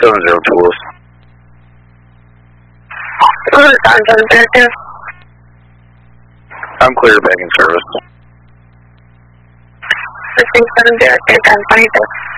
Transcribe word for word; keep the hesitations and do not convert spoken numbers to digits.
seven zero tools. seven seven zero two. I'm clear back in service. six seven zero two, ten twenty-two.